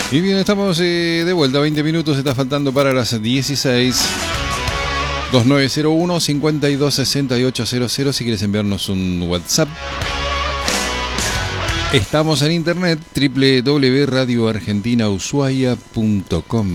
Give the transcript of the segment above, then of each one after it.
Y bien, estamos de vuelta, 20 minutos, está faltando para las 16. 2901-526800 si quieres enviarnos un WhatsApp. Estamos en internet, www.radioargentinaushuaia.com.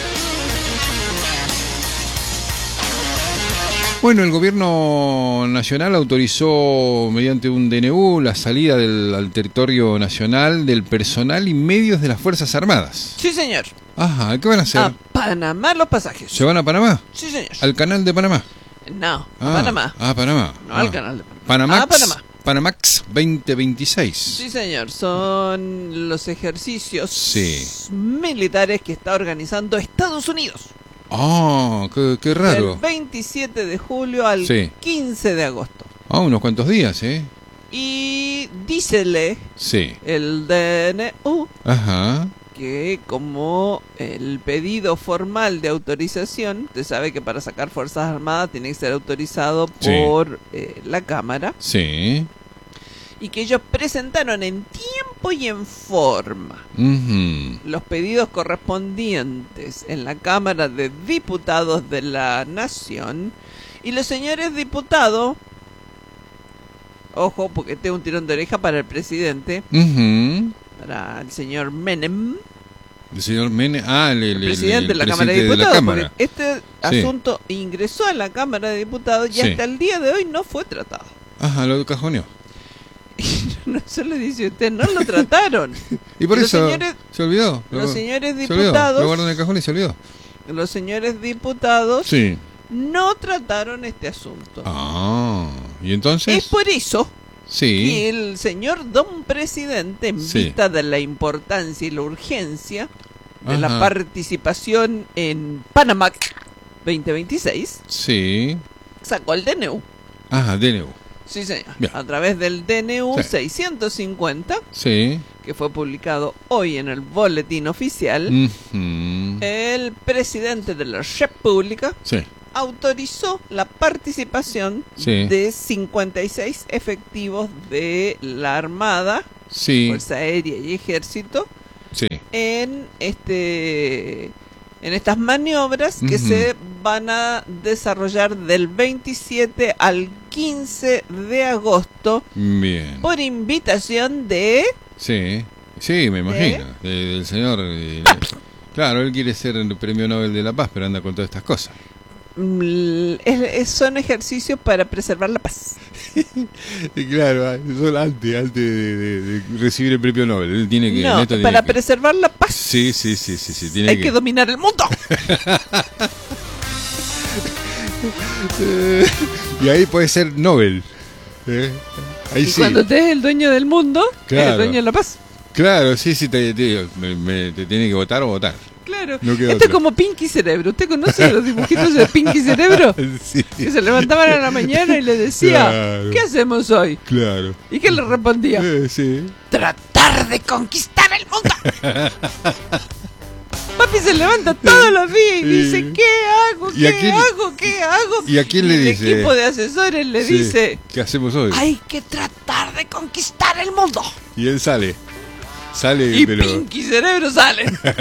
Bueno, el gobierno nacional autorizó mediante un DNU la salida al territorio nacional del personal y medios de las Fuerzas Armadas. Sí, señor. Ajá, ¿qué van a hacer? A Panamá los pasajes. ¿Se van a Panamá? Sí, señor. ¿Al canal de Panamá? No, a Panamá. Ah, Panamá. No al canal de Panamá. Panamax, Panamá. Panamax 2026. Sí, señor. Son los ejercicios militares que está organizando Estados Unidos. Ah, qué raro. Del 27 de julio al 15 de agosto. Ah, unos cuantos días, ¿eh? Y dícele el DNU que como el pedido formal de autorización, usted sabe que para sacar Fuerzas Armadas tiene que ser autorizado por la Cámara. Sí. Y que ellos presentaron en tiempo y en forma los pedidos correspondientes en la Cámara de Diputados de la Nación. Y los señores diputados, ojo, porque tengo un tirón de oreja para el presidente, para el señor Menem. El señor Menem, el presidente de la Cámara de Diputados. Porque este asunto ingresó a la Cámara de Diputados y hasta el día de hoy no fue tratado. Ajá, lo cajoneó. No se le dice usted, no lo trataron. Y por eso se olvidó. Los señores diputados. Lo guardó en el cajón y se olvidó. Los señores diputados no trataron este asunto. Ah, ¿y entonces? Es por eso que el señor don presidente, en vista de la importancia y la urgencia de la participación en Panamá 2026, sacó el DNU. Ajá, DNU. Sí, señor. Bien. A través del DNU 650, que fue publicado hoy en el boletín oficial, el presidente de la República autorizó la participación de 56 efectivos de la Armada, Fuerza Aérea y Ejército en estas maniobras que se van a desarrollar del 27 al 15 de agosto. Bien. Por invitación de... Sí, me imagino. Del señor... claro, él quiere ser el Premio Nobel de la Paz, pero anda con todas estas cosas. Son ejercicios para preservar la paz. Claro, son antes de recibir el premio Nobel. Él tiene que, para preservar la paz. Sí. Hay que dominar el mundo. Y ahí puede ser Nobel. Ahí cuando usted es el dueño del mundo, es el dueño de la paz. Claro, te tiene que votar o votar. Claro, esto es como Pinky Cerebro. ¿Usted conoce los dibujitos de Pinky Cerebro? Que se levantaban a la mañana y le decía, ¿qué hacemos hoy? Claro. ¿Y qué le respondía? Tratar de conquistar el mundo. Papi se levanta todos los días y dice, ¿qué hago? ¿Qué hago? ¿Y a quién le dice? El equipo de asesores le dice, ¿qué hacemos hoy? Hay que tratar de conquistar el mundo. Y él sale, y Pinky Cerebro sale.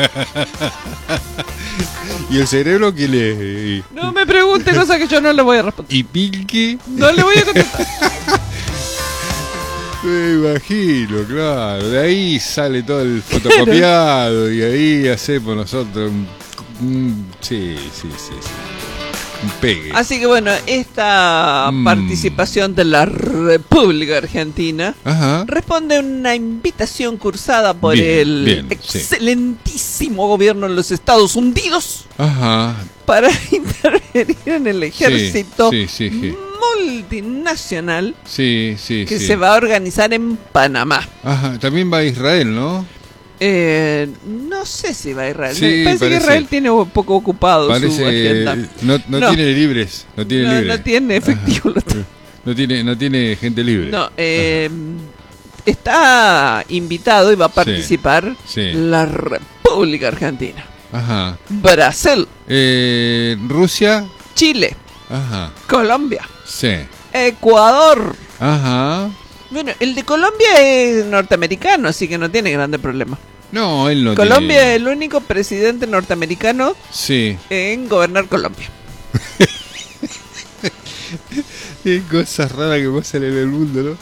¿Y el cerebro qué le...? No me pregunte cosas que yo no le voy a responder. ¿Y Pinky? No le voy a contestar. Me imagino, claro. De ahí sale todo el fotocopiado y ahí hacemos nosotros un pegue. Así que bueno, esta participación de la República Argentina responde a una invitación cursada por el excelentísimo gobierno de los Estados Unidos para intervenir en el ejército multinacional que se va a organizar en Panamá. También va a Israel, ¿no? No sé si va a Israel. Parece que Israel tiene un poco ocupado su agenda. No tiene libres. No tiene efectivo. No tiene gente libre. No, está invitado y va a participar la República Argentina. Brasil. Rusia. Chile. Colombia. Ecuador. Ajá. Bueno, el de Colombia es norteamericano, así que no tiene grande problema. No, él no Colombia tiene... es el único presidente norteamericano en gobernar Colombia. Qué cosas raras que pasan en el mundo,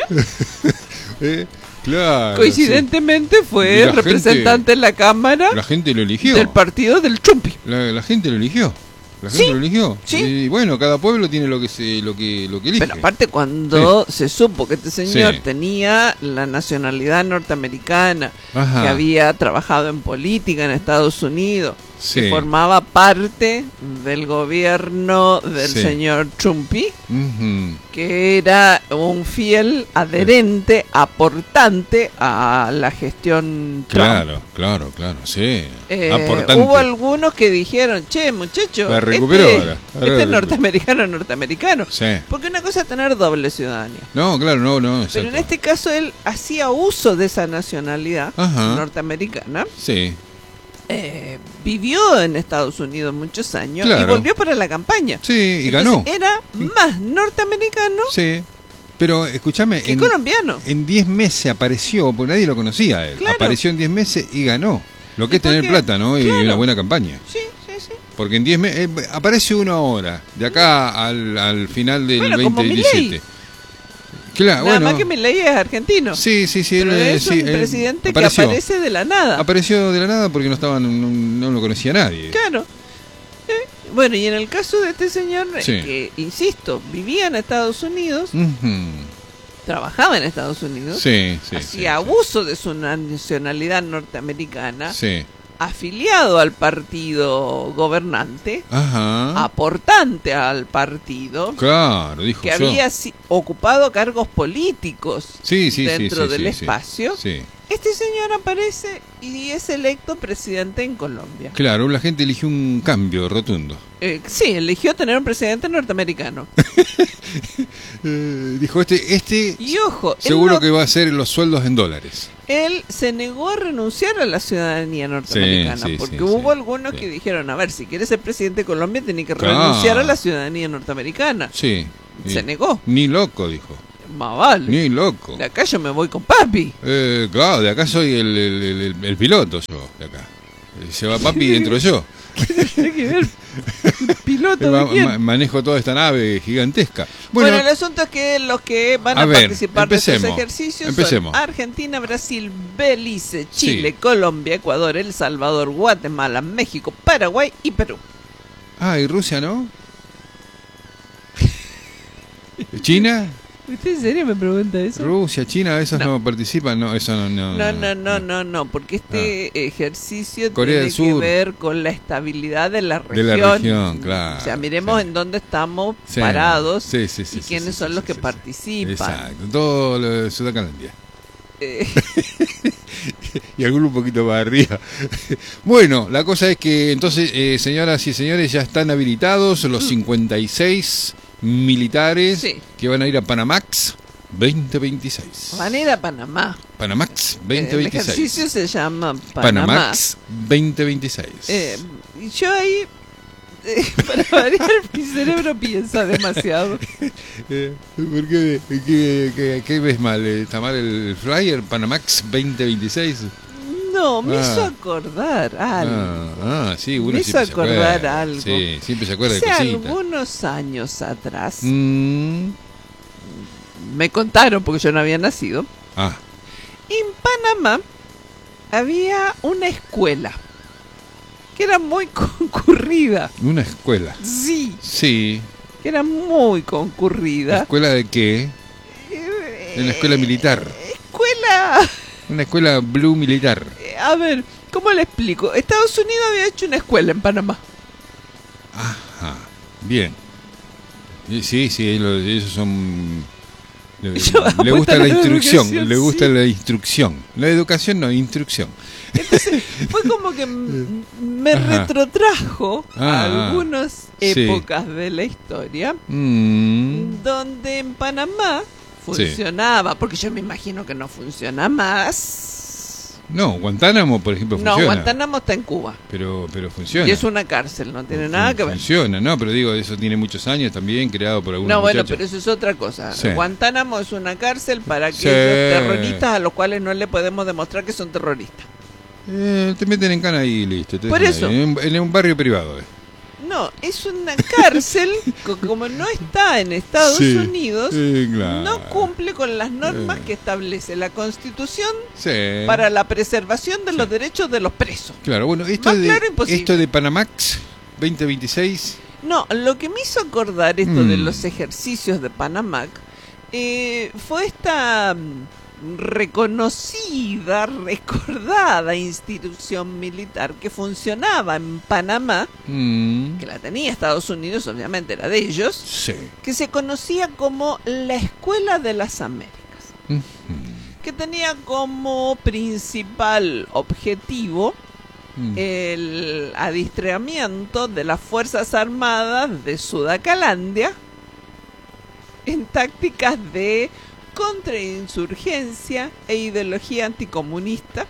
¿no? Claro. Coincidentemente fue representante en la Cámara. La gente lo eligió. Del partido del Chumpi. La gente lo eligió. La gente lo eligió. Sí. Y bueno, cada pueblo tiene lo que elige. Pero aparte cuando se supo que este señor tenía la nacionalidad norteamericana, que había trabajado en política en Estados Unidos, que formaba parte del gobierno del señor Chumpi, que era un fiel adherente, aportante a la gestión Trump. Claro, sí. Hubo algunos que dijeron, che, muchacho, la recuperó ahora. Este es norteamericano. Sí. Porque una cosa es tener doble ciudadanía. No, claro, no. Exacto. Pero en este caso él hacía uso de esa nacionalidad norteamericana. Sí. Vivió en Estados Unidos muchos años y volvió para la campaña. Sí, y entonces, ganó. Era más norteamericano. Sí. Pero escúchame, colombiano. En 10 meses apareció, porque nadie lo conocía a él. Claro. Apareció en 10 meses y ganó. Lo que es tener plata, ¿no? Y una buena campaña. Sí. Porque en 10 meses aparece uno ahora, de acá al final del 2017. Claro, nada más que Milei es argentino. Sí. Pero es un presidente que aparece de la nada. Apareció de la nada porque no lo conocía nadie. Claro. Bueno, y en el caso de este señor, que, insisto, vivía en Estados Unidos, trabajaba en Estados Unidos, hacía uso de su nacionalidad norteamericana, afiliado al partido gobernante, aportante al partido, dijo que había ocupado cargos políticos dentro del espacio. Este señor aparece y es electo presidente en Colombia. Claro, la gente eligió un cambio rotundo. Sí, eligió tener un presidente norteamericano. Dijo y ojo, seguro que va a ser los sueldos en dólares. Él se negó a renunciar a la ciudadanía norteamericana, porque hubo algunos que dijeron, a ver, si quieres ser presidente de Colombia, tenés que renunciar a la ciudadanía norteamericana. Sí. Se negó. Ni loco, dijo. Más vale. Ni loco. De acá yo me voy con papi. Claro, de acá soy el piloto yo, de acá. Se va papi dentro yo. ¿Qué tiene que ver? ¿El piloto de quién? Manejo toda esta nave gigantesca. Bueno, el asunto es que los que van a participar de estos ejercicios son Argentina, Brasil, Belice, Chile, Colombia, Ecuador, El Salvador, Guatemala, México, Paraguay y Perú. ¿Y Rusia no? ¿China? ¿Usted en serio me pregunta eso? Rusia, China, esos no participan, no, eso no, porque este ejercicio tiene que ver con la estabilidad de la región. Claro. O sea, miremos en dónde estamos parados y quiénes son los que participan. Exacto, todo lo de Sudacanlandia. Y alguno un poquito más arriba. Bueno, la cosa es que entonces, señoras y señores, ya están habilitados los 56 militares que van a ir a Panamax 2026. Van a ir a Panamá. Panamax 2026. El ejercicio se llama Panamax 2026. Yo ahí, para variar, mi cerebro piensa demasiado. ¿Por qué? ¿Qué ves mal? ¿Está mal el flyer? Panamax 2026. No, me hizo acordar algo. Sí, uno me hizo acordar algo. Sí, siempre se acuerda de cositas. Algunos años atrás, me contaron, porque yo no había nacido, en Panamá había una escuela que era muy concurrida. ¿Una escuela? Sí. Que era muy concurrida. ¿Escuela de qué? Una escuela militar. Una escuela blue militar. A ver, ¿cómo le explico? Estados Unidos había hecho una escuela en Panamá. Ajá, bien. Sí, ellos son... Le gusta la instrucción, le gusta la instrucción. La educación no, instrucción. Entonces fue como que me retrotrajo a algunas épocas de la historia donde en Panamá funcionaba, porque yo me imagino que no funciona más. No, Guantánamo, por ejemplo, funciona. No, Guantánamo está en Cuba. Pero funciona. Y es una cárcel, no tiene nada que ver. Funciona, no, pero digo, eso tiene muchos años también, creado por algunos muchachos. Bueno, pero eso es otra cosa. Guantánamo es una cárcel para aquellos terroristas a los cuales no le podemos demostrar que son terroristas. Te meten en cana y listo. Por eso. En un barrio privado. No, es una cárcel, como no está en Estados Unidos, claro, no cumple con las normas que establece la Constitución para la preservación de los derechos de los presos. Claro, bueno, esto de Panamax 2026. No, lo que me hizo acordar esto de los ejercicios de Panamax fue esta reconocida, recordada institución militar que funcionaba en Panamá, que la tenía Estados Unidos, obviamente era de ellos, que se conocía como la Escuela de las Américas, que tenía como principal objetivo el adiestramiento de las Fuerzas Armadas de Sudacalandia en tácticas de contrainsurgencia e ideología anticomunista.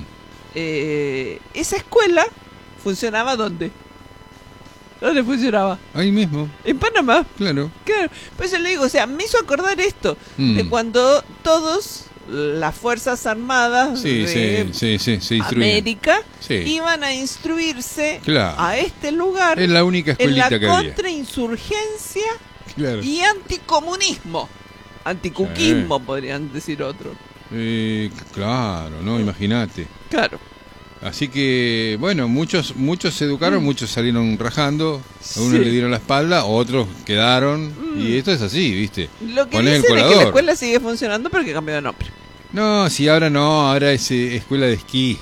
Esa escuela funcionaba ¿dónde? ¿Dónde funcionaba? Ahí mismo. En Panamá. Claro. Pues yo le digo, o sea, me hizo acordar esto de cuando todos las Fuerzas Armadas de América iban a instruirse a este lugar. Es la única escuelita que había. En la contrainsurgencia y anticomunismo. Anticuquismo, podrían decir otros. Claro, ¿no? Imagínate. Claro. Así que, bueno, muchos se educaron, muchos salieron rajando, a unos le dieron la espalda, otros quedaron, y esto es así, ¿viste? Lo que dicen es que la escuela sigue funcionando porque cambió de nombre. No, si ahora no, ahora es escuela de esquí.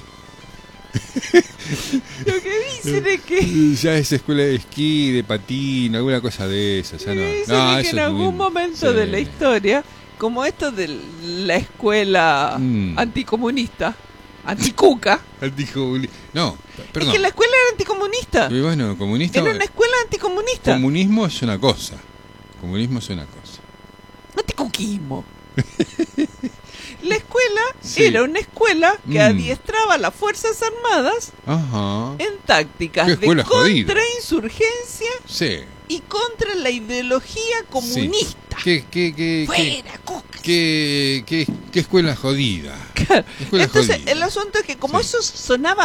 Lo que dicen es que ya es escuela de esquí, de patín, alguna cosa de esas. Ya no, que en algún momento de la historia, como esto de la escuela anticomunista, anticuca. No, perdón. Es que la escuela era anticomunista. Y bueno, comunista. Era una escuela anticomunista. Comunismo es una cosa. Anticuquismo. La escuela era una escuela que adiestraba a las Fuerzas Armadas en tácticas de contrainsurgencia y contra la ideología comunista. ¿Qué escuela jodida? Claro. Entonces, el asunto es que como eso sonaba